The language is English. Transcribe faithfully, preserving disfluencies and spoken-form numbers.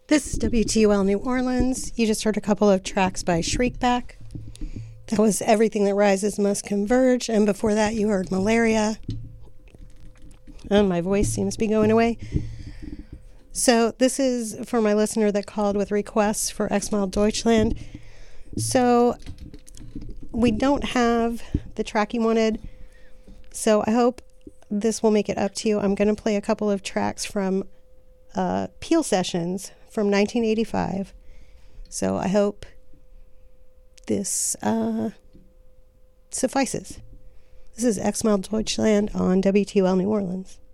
This is W T U L New Orleans. You just heard a couple of tracks by Shriekback. That was Everything That Rises Must Converge. And before that, you heard Malaria. And my voice seems to be going away. So this is for my listener that called with requests for X-Mile Deutschland. So we don't have the track you wanted. So I hope this will make it up to you. I'm going to play a couple of tracks from uh, Peel Sessions from nineteen eighty-five. So I hope this uh, suffices. This is X-Mile Deutschland on W T U L New Orleans.